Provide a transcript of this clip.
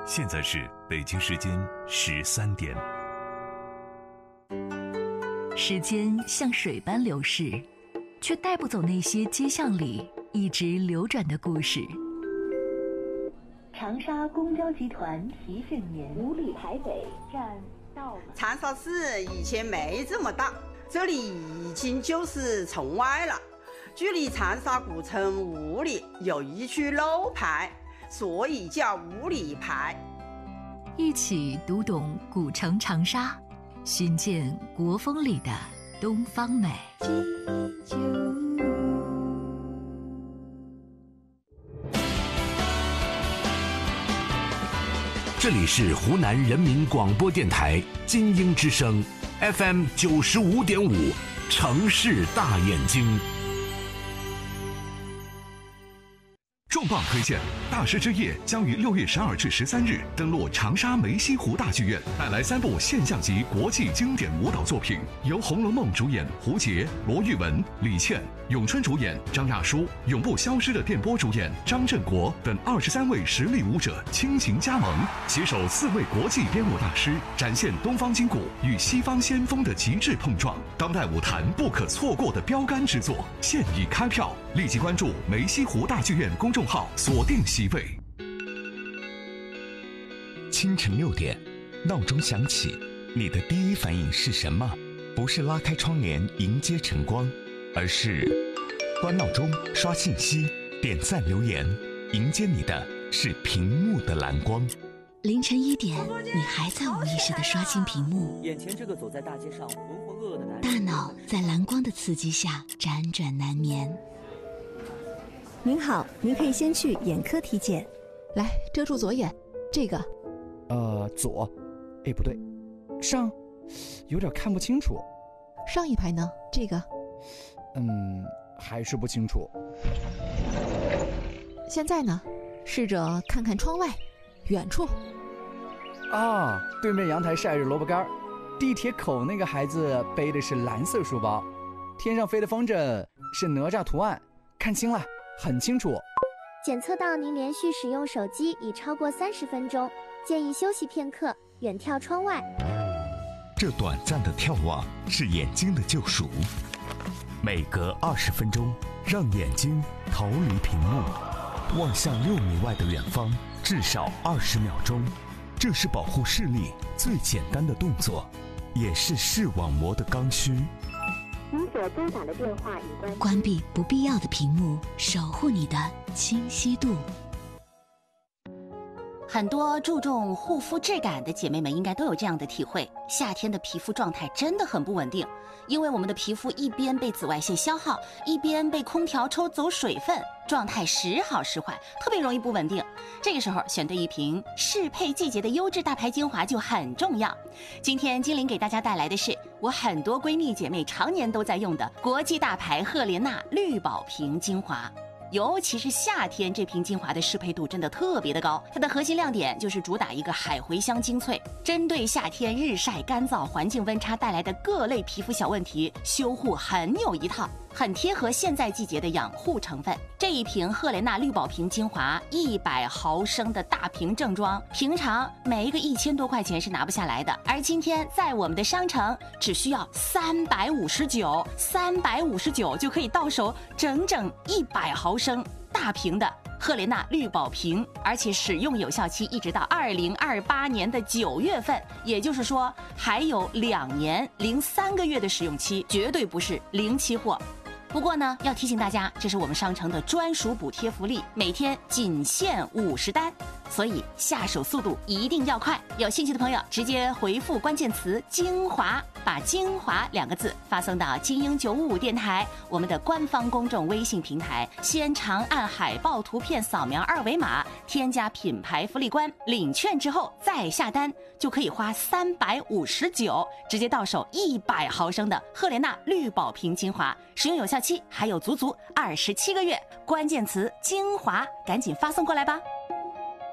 现在是北京时间13点。 时间像水般流逝，却带不走那些街巷里一直流转的故事。 长沙公交集团提醒您：五里台北站到了。 长沙市以前没这么大，这里已经就是城外了。距离长沙古城5里有一区漏牌，所以叫5里牌。 一起读懂古城长沙，寻见国风里的东方美。 这里是湖南人民广播电台金鹰之声 FM 95.5，城市大眼睛。 重磅推荐，大师之夜将于6月12至13日登陆长沙梅溪湖大剧院，带来3部现象级国际经典舞蹈作品，由《红楼梦》主演胡洁、罗玉文、李倩，咏春主演张亚舒，永不消失的电波主演张振国等23位实力舞者倾情加盟，携手4位国际编舞大师，展现东方筋骨与西方先锋的极致碰撞，当代舞坛不可错过的标杆之作。现已开票，立即关注梅溪湖大剧院公众号，锁定席位。 清晨6点，闹钟响起，你的第一反应是什么？不是拉开窗帘迎接晨光，而是关闹钟、刷信息、点赞留言，迎接你的是屏幕的蓝光。 凌晨1点，你还在无意识地刷新屏幕， 眼前这个走在大街上浑浑噩噩的男人， 大脑在蓝光的刺激下辗转难眠。 您好，您可以先去眼科体检。 来，遮住左眼，这个。 左，哎，不对，上，有点看不清楚。 上一排呢？这个。 还是不清楚。 现在呢？试着看看窗外，远处。 啊，对面阳台晒着萝卜干，地铁口那个孩子背的是蓝色书包，天上飞的风筝是哪吒图案，看清了，很清楚。 检测到您连续使用手机已超过30分钟，建议休息片刻，远眺窗外。 这短暂的眺望是眼睛的救赎，每隔20分钟，让眼睛逃离屏幕，望向6米外的远方，至少20秒钟。这是保护视力最简单的动作，也是视网膜的刚需。 您所拨打的电话已关闭不必要的屏幕，守护你的清晰度。 很多注重护肤质感的姐妹们应该都有这样的体会，夏天的皮肤状态真的很不稳定，因为我们的皮肤一边被紫外线消耗，一边被空调抽走水分，状态时好时坏，特别容易不稳定。这个时候选对一瓶适配季节的优质大牌精华就很重要。今天精灵给大家带来的是我很多闺蜜姐妹常年都在用的国际大牌赫莲娜绿宝瓶精华。尤其是夏天，这瓶精华的适配度真的特别的高。它的核心亮点就是主打一个海茴香精粹，针对夏天日晒干燥环境温差带来的各类皮肤小问题，修护很有一套，很贴合现在季节的养护成分。这一瓶赫莲娜绿宝瓶精华100毫升的大瓶正装，平常每一个1000多块钱是拿不下来的，而今天在我们的商城只需要359就可以到手整整100毫升大瓶的赫莲娜绿宝瓶，而且使用有效期一直到2028年的9月份，也就是说还有2年零3个月的使用期，绝对不是零期货。不过呢，要提醒大家，这是我们商城的专属补贴福利，每天仅限50单，所以下手速度一定要快。有兴趣的朋友直接回复关键词精华，把精华2个字发送到金鹰955电台我们的官方公众微信平台，先长按海报图片扫描2维码，添加品牌福利官，领券之后再下单，就可以花359直接到手100毫升的赫莲娜绿宝瓶精华，使用有效期还有足足27个月。关键词精华，赶紧发送过来吧。